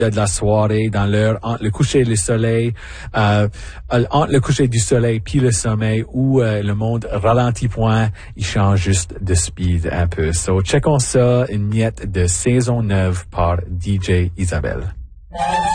de la soirée, dans l'heure entre le coucher du soleil, entre le coucher du soleil puis le sommeil, où le monde ralentit point, il change juste de speed un peu. So, checkons ça, une miette de saison 9 par DJ Isabelle.